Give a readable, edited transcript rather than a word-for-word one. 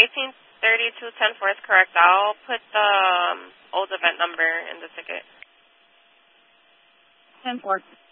1832-10-4 is correct. I'll put the old event number in the ticket. 10-4.